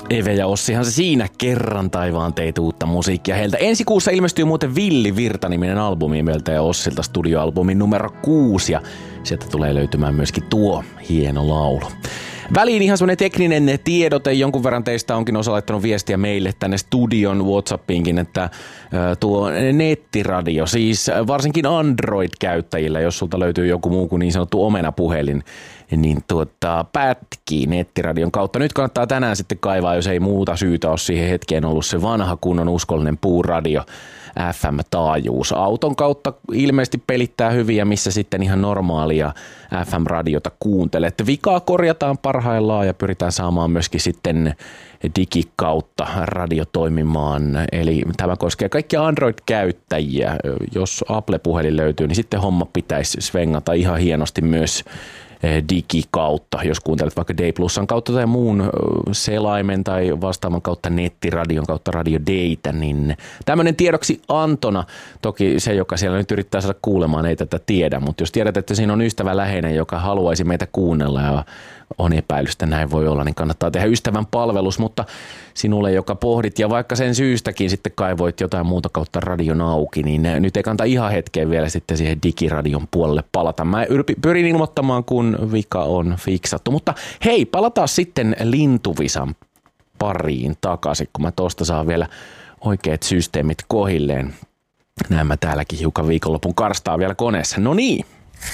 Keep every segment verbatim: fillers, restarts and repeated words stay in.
Eve ja Ossihan se siinä kerran taivaan teit uutta musiikkia heiltä. Ensi kuussa ilmestyy muuten Villi Virta-niminen albumi meiltä ja Ossilta, studioalbumi numero kuusi, ja sieltä tulee löytymään myöskin tuo hieno laulu. Väliin ihan semmoinen tekninen tiedote, jonkun verran teistä onkin osa laittanut viestiä meille tänne studion WhatsAppiinkin, että tuo nettiradio, siis varsinkin Android-käyttäjillä, jos sulta löytyy joku muu kuin niin sanottu omenapuhelin, niin tuota, pätkii nettiradion kautta. Nyt kannattaa tänään sitten kaivaa, jos ei muuta syytä ole siihen hetkeen ollut se vanha kunnon uskollinen puuradio, F M-taajuus. Auton kautta ilmeisesti pelittää hyviä, missä sitten ihan normaalia F M-radiota kuuntelet. Vikaa korjataan parhaillaan ja pyritään saamaan myöskin sitten digikautta radio toimimaan. Eli tämä koskee kaikkia Android-käyttäjiä. Jos Apple-puhelin löytyy, niin sitten homma pitäisi svengata ihan hienosti myös digikautta, jos kuuntelet vaikka D Plusan kautta tai muun selaimen tai vastaavan kautta nettiradion kautta Radio Data, niin tämmöinen tiedoksi antona. Toki se, joka siellä nyt yrittää saada kuulemaan, ei tätä tiedä, mutta jos tiedät, että siinä on ystävä läheinen, joka haluaisi meitä kuunnella ja on epäilystä, näin voi olla, niin kannattaa tehdä ystävän palvelus, mutta sinulle, joka pohdit ja vaikka sen syystäkin sitten kaivoit jotain muuta kautta radion auki, niin nyt ei kannata ihan hetkeen vielä sitten siihen digiradion puolelle palata. Mä pyrin ilmoittamaan, kun vika on fiksattu, mutta hei, palataan sitten Lintuvisan pariin takaisin, kun mä tosta saan vielä oikeat systeemit kohilleen. Näin mä täälläkin hiukan viikonlopun karstaa vielä koneessa. No niin.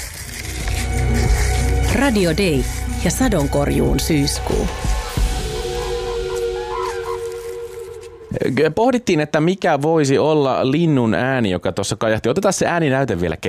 Radio Day ja sadonkorjuun syyskuu. Pohdittiin, että mikä voisi olla linnun ääni, joka tuossa kajahti. Otetaan se ääninäyte vielä